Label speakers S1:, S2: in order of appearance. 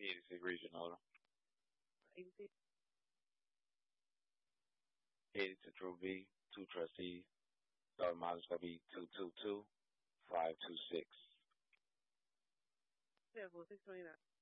S1: P86 regional.
S2: 86.
S1: 86 True V, 2 trustees. Starting model is going to be 222526.
S2: Careful, 629.